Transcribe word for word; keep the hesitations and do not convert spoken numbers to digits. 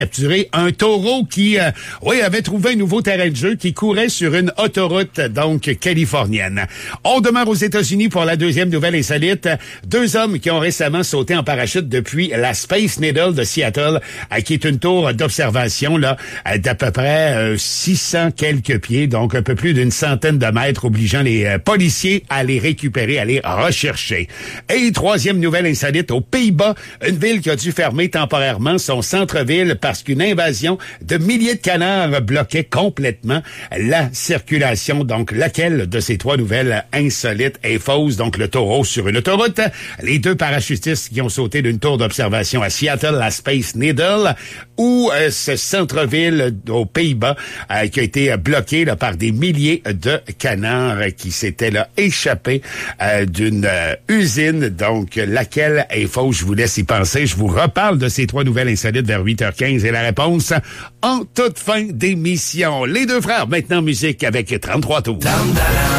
capturé un taureau qui, euh, oui, avait trouvé un nouveau terrain de jeu qui courait sur une autoroute, donc, californienne. On demeure aux États-Unis pour la deuxième nouvelle insolite. Deux hommes qui ont récemment sauté en parachute depuis la Space Needle de Seattle, euh, qui est une tour d'observation, là, euh, d'à peu près euh, six cents quelques pieds, donc un peu plus d'une centaine de mètres, obligeant les euh, policiers à les récupérer, à les rechercher. Et troisième nouvelle insolite, aux Pays-Bas, une ville qui a dû fermer temporairement son centre-ville parce qu'une invasion de milliers de canards bloquait complètement la circulation. Donc, laquelle de ces trois nouvelles insolites est fausse? Donc, le taureau sur une autoroute, les deux parachutistes qui ont sauté d'une tour d'observation à Seattle, la Space Needle, ou euh, ce centre-ville aux Pays-Bas euh, qui a été bloqué là, par des milliers de canards qui s'étaient là échappés euh, d'une euh, usine. Donc, laquelle est fausse? Je vous laisse y penser. Je vous reparle de ces trois nouvelles insolites vers huit heures quinze et la réponse en toute fin d'émission. Les deux frères, maintenant musique avec trente-trois tours.